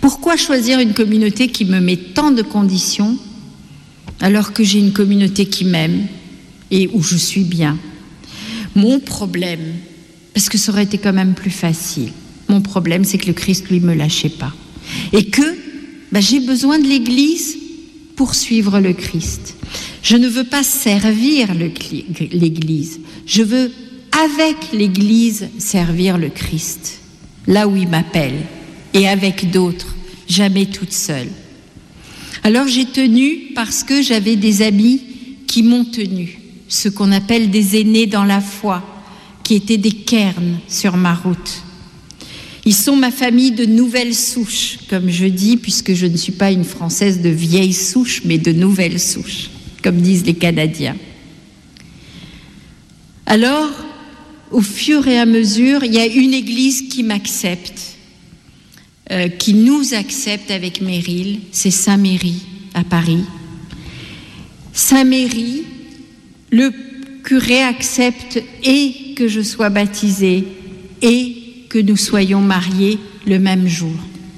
Pourquoi choisir une communauté qui me met tant de conditions alors que j'ai une communauté qui m'aime et où je suis bien? Mon problème, parce que ça aurait été quand même plus facile, mon problème c'est que le Christ lui me lâchait pas et que j'ai besoin de l'Église pour suivre le Christ. Je ne veux pas servir l'Église, je veux avec l'Église servir le Christ, là où il m'appelle, et avec d'autres, jamais toute seule. Alors j'ai tenu parce que j'avais des amis qui m'ont tenu, ce qu'on appelle des aînés dans la foi, qui étaient des cairns sur ma route. Ils sont ma famille de nouvelles souches, comme je dis, puisque je ne suis pas une Française de vieille souche, mais de nouvelles souches, comme disent les Canadiens. Alors, au fur et à mesure, il y a une église qui m'accepte, qui nous accepte avec Meryl, c'est Saint-Méry à Paris. Saint-Méry, le curé accepte et que je sois baptisée et que nous soyons mariés le même jour.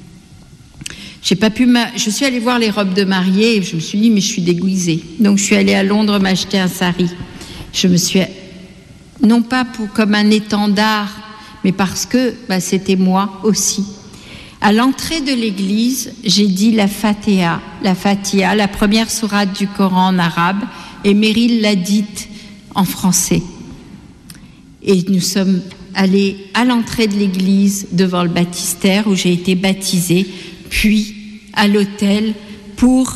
Je suis allée voir les robes de mariée et je me suis dit mais je suis déguisée. Donc je suis allée à Londres m'acheter un sari. Je me suis non pas comme un étendard, mais parce que c'était moi aussi. À l'entrée de l'église, j'ai dit la Fatiha, la première sourate du Coran en arabe, et Meryl l'a dite en français. Et nous sommes allés à l'entrée de l'église devant le baptistère où j'ai été baptisée, puis à l'autel pour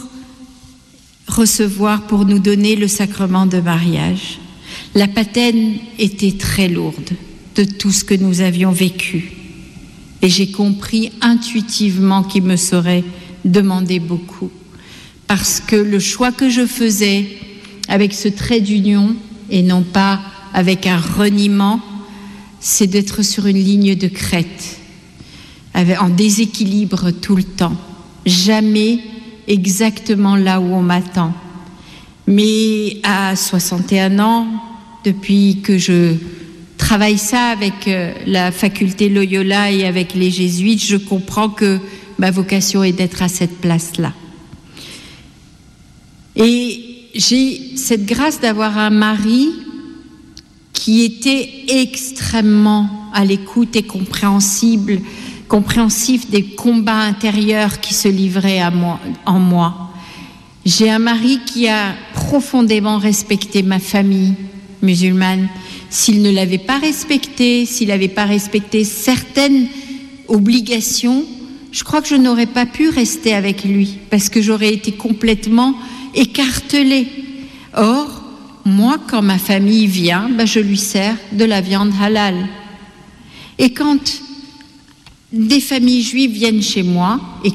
nous donner le sacrement de mariage. La patène était très lourde de tout ce que nous avions vécu. Et j'ai compris intuitivement qu'il me serait demandé beaucoup. Parce que le choix que je faisais avec ce trait d'union, et non pas avec un reniement, c'est d'être sur une ligne de crête, en déséquilibre tout le temps. Jamais exactement là où on m'attend. Mais à 61 ans, depuis que je travaille ça avec la faculté Loyola et avec les jésuites, je comprends que ma vocation est d'être à cette place-là. Et j'ai cette grâce d'avoir un mari qui était extrêmement à l'écoute et compréhensif des combats intérieurs qui se livraient en moi. J'ai un mari qui a profondément respecté ma famille musulmane. S'il ne l'avait pas respectée, s'il n'avait pas respecté certaines obligations, je crois que je n'aurais pas pu rester avec lui parce que j'aurais été complètement écartelée. Or, moi, quand ma famille vient, je lui sers de la viande halal. Et quand des familles juives viennent chez moi et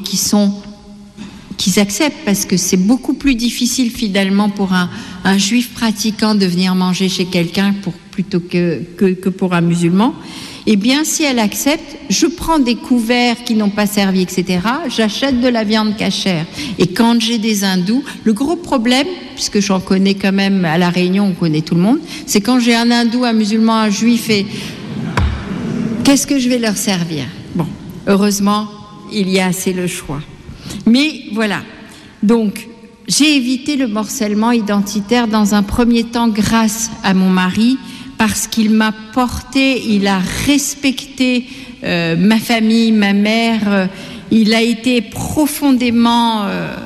qu'ils acceptent, parce que c'est beaucoup plus difficile finalement pour un juif pratiquant de venir manger chez quelqu'un plutôt que pour un musulman, eh bien si elle accepte, je prends des couverts qui n'ont pas servi, etc., j'achète de la viande cachère. Et quand j'ai des hindous, le gros problème, puisque j'en connais quand même à La Réunion, on connaît tout le monde, c'est quand j'ai un hindou, un musulman, un juif, et qu'est-ce que je vais leur servir? Bon, heureusement, il y a assez le choix. Mais voilà, donc j'ai évité le morcellement identitaire dans un premier temps grâce à mon mari, parce qu'il m'a porté, il a respecté ma famille, ma mère, il a été profondément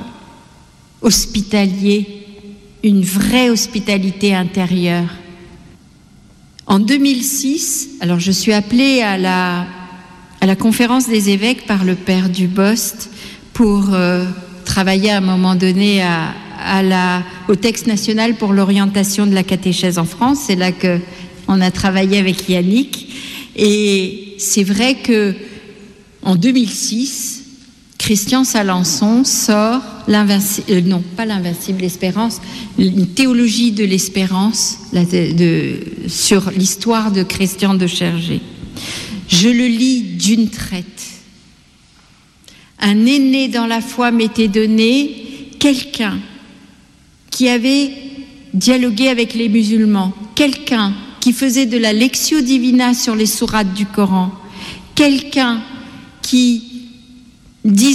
hospitalier, une vraie hospitalité intérieure. En 2006, alors je suis appelée à la conférence des évêques par le père Dubost pour travailler à un moment donné au texte national pour l'orientation de la catéchèse en France. C'est là qu'on a travaillé avec Yannick. Et c'est vrai que en 2006, Christian Salençon sort l'Espérance, une théologie de l'espérance sur l'histoire de Christian de Chergé. Je le lis d'une traite. Un aîné dans la foi m'était donné, quelqu'un qui avait dialogué avec les musulmans, quelqu'un qui faisait de la lectio divina sur les sourates du Coran, quelqu'un qui disait